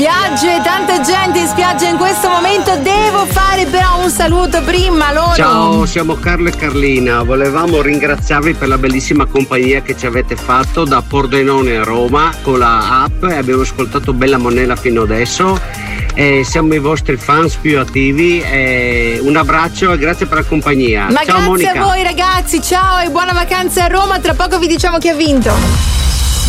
Spiagge, tanta gente in spiaggia in questo momento. Devo fare però un saluto prima loro. Ciao, siamo Carlo e Carlina. Volevamo ringraziarvi per la bellissima compagnia che ci avete fatto da Pordenone a Roma con la app e abbiamo ascoltato Bella Monella fino adesso. Siamo i vostri fans più attivi. Un abbraccio e grazie per la compagnia. Ma ciao grazie Monica. a voi ragazzi, ciao e buona vacanza a Roma. Tra poco vi diciamo chi ha vinto.